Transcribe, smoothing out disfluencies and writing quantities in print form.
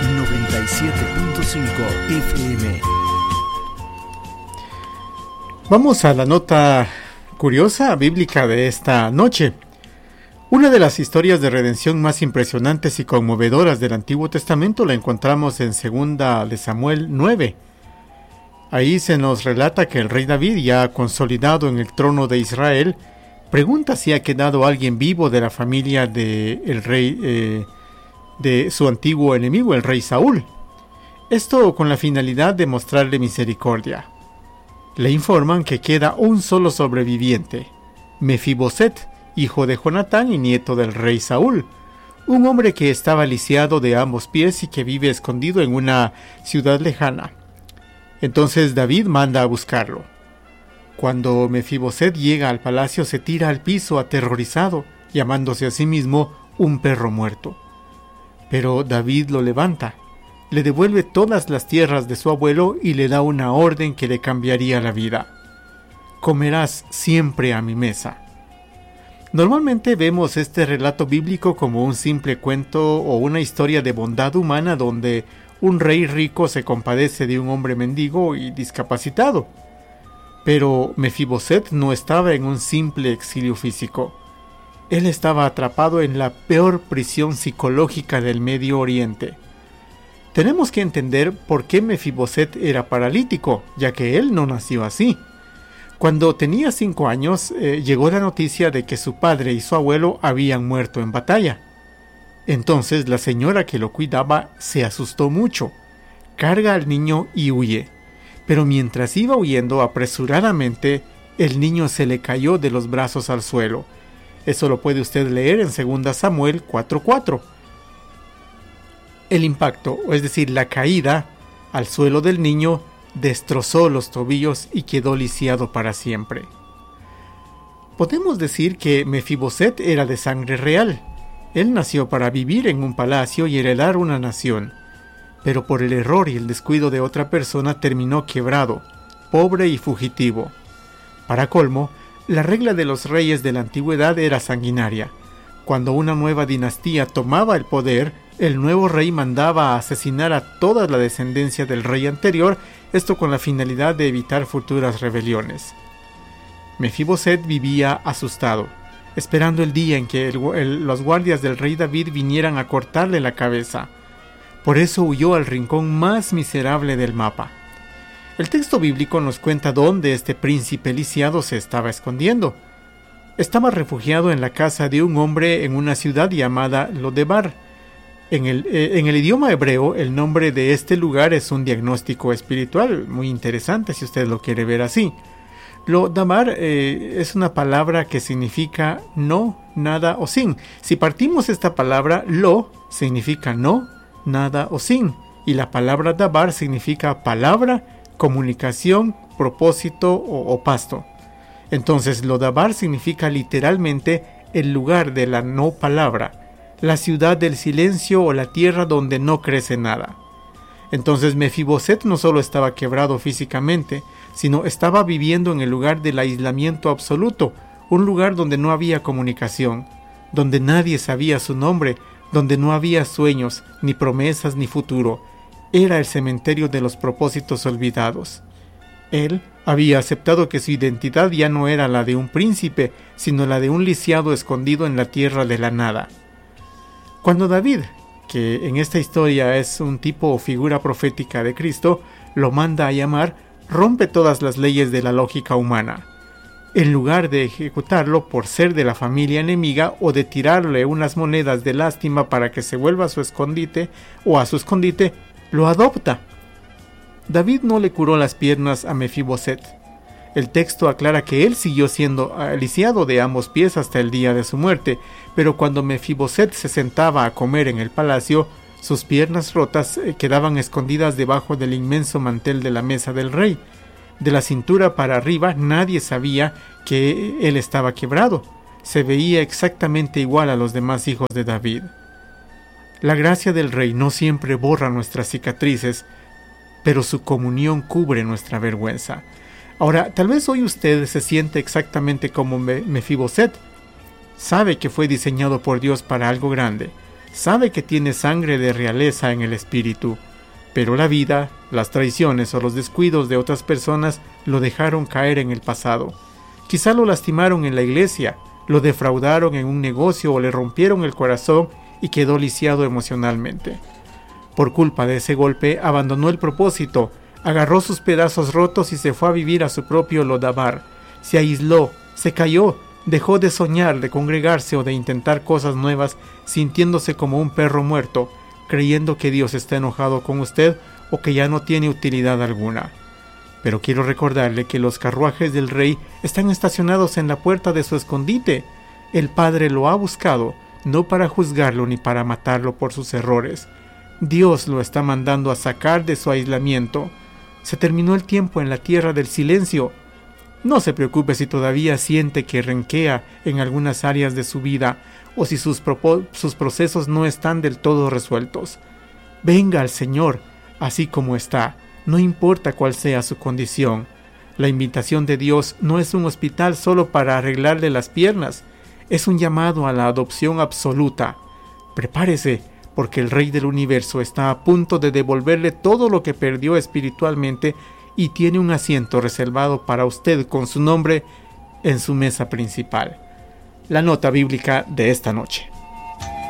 97.5 FM. Vamos a la nota curiosa bíblica de esta noche. Una de las historias de redención más impresionantes y conmovedoras del Antiguo Testamento la encontramos en 2 de Samuel 9. Ahí se nos relata que el rey David, ya consolidado en el trono de Israel, pregunta si ha quedado alguien vivo de la familia del rey de su antiguo enemigo, el rey Saúl. Esto con la finalidad de mostrarle misericordia. Le informan que queda un solo sobreviviente, Mefiboset, hijo de Jonatán y nieto del rey Saúl, un hombre que estaba lisiado de ambos pies y que vive escondido en una ciudad lejana. Entonces David manda a buscarlo. Cuando Mefiboset llega al palacio, se tira al piso aterrorizado, llamándose a sí mismo un perro muerto. Pero David lo levanta, le devuelve todas las tierras de su abuelo y le da una orden que le cambiaría la vida. Comerás siempre a mi mesa. Normalmente vemos este relato bíblico como un simple cuento o una historia de bondad humana donde un rey rico se compadece de un hombre mendigo y discapacitado. Pero Mefiboset no estaba en un simple exilio físico. Él estaba atrapado en la peor prisión psicológica del Medio Oriente. Tenemos que entender por qué Mefiboset era paralítico, ya que él no nació así. Cuando tenía 5 años, llegó la noticia de que su padre y su abuelo habían muerto en batalla. Entonces la señora que lo cuidaba se asustó mucho, carga al niño y huye. Pero mientras iba huyendo apresuradamente, el niño se le cayó de los brazos al suelo. Eso lo puede usted leer en 2 Samuel 4:4. El impacto, es decir, la caída al suelo del niño, destrozó los tobillos y quedó lisiado para siempre. Podemos decir que Mefiboset era de sangre real. Él nació para vivir en un palacio y heredar una nación, pero por el error y el descuido de otra persona terminó quebrado, pobre y fugitivo. Para colmo, la regla de los reyes de la antigüedad era sanguinaria. Cuando una nueva dinastía tomaba el poder, el nuevo rey mandaba a asesinar a toda la descendencia del rey anterior, esto con la finalidad de evitar futuras rebeliones. Mefiboset vivía asustado, esperando el día en que los guardias del rey David vinieran a cortarle la cabeza. Por eso huyó al rincón más miserable del mapa. El texto bíblico nos cuenta dónde este príncipe lisiado se estaba escondiendo. Estaba refugiado en la casa de un hombre en una ciudad llamada Lodebar. En el idioma hebreo, el nombre de este lugar es un diagnóstico espiritual muy interesante si usted lo quiere ver así. Lodebar es una palabra que significa no, nada o sin. Si partimos esta palabra, lo significa no, nada o sin. Y la palabra dabar significa palabra, comunicación, propósito o pasto. Entonces, Lodabar significa literalmente el lugar de la no palabra, la ciudad del silencio o la tierra donde no crece nada. Entonces Mefiboset no solo estaba quebrado físicamente, sino estaba viviendo en el lugar del aislamiento absoluto, un lugar donde no había comunicación, donde nadie sabía su nombre, donde no había sueños, ni promesas, ni futuro. Era el cementerio de los propósitos olvidados. Él había aceptado que su identidad ya no era la de un príncipe, sino la de un lisiado escondido en la tierra de la nada. Cuando David, que en esta historia es un tipo o figura profética de Cristo, lo manda a llamar, rompe todas las leyes de la lógica humana. En lugar de ejecutarlo por ser de la familia enemiga o de tirarle unas monedas de lástima para que se vuelva a su escondite o a su escondite, lo adopta. David no le curó las piernas a Mefiboset. El texto aclara que él siguió siendo lisiado de ambos pies hasta el día de su muerte, pero cuando Mefiboset se sentaba a comer en el palacio, sus piernas rotas quedaban escondidas debajo del inmenso mantel de la mesa del rey. De la cintura para arriba nadie sabía que él estaba quebrado. Se veía exactamente igual a los demás hijos de David. La gracia del rey no siempre borra nuestras cicatrices, pero su comunión cubre nuestra vergüenza. Ahora, tal vez hoy usted se siente exactamente como Mefiboset. Sabe que fue diseñado por Dios para algo grande. sabe que tiene sangre de realeza en el espíritu, pero la vida, las traiciones o los descuidos de otras personas lo dejaron caer en el pasado. Quizá lo lastimaron en la iglesia, lo defraudaron en un negocio o le rompieron el corazón y quedó lisiado emocionalmente. Por culpa de ese golpe abandonó el propósito, agarró sus pedazos rotos y se fue a vivir a su propio Lodabar. Se aisló, se cayó, dejó de soñar, de congregarse o de intentar cosas nuevas, sintiéndose como un perro muerto, creyendo que Dios está enojado con usted o que ya no tiene utilidad alguna. Pero quiero recordarle que los carruajes del rey están estacionados en la puerta de su escondite. El Padre lo ha buscado, no para juzgarlo ni para matarlo por sus errores. Dios lo está mandando a sacar de su aislamiento. Se terminó el tiempo en la tierra del silencio. No se preocupe si todavía siente que renquea en algunas áreas de su vida o si sus procesos no están del todo resueltos. Venga al Señor, así como está, no importa cuál sea su condición. La invitación de Dios no es un hospital solo para arreglarle las piernas, es un llamado a la adopción absoluta. Prepárese, porque el Rey del Universo está a punto de devolverle todo lo que perdió espiritualmente y tiene un asiento reservado para usted con su nombre en su mesa principal. La nota bíblica de esta noche.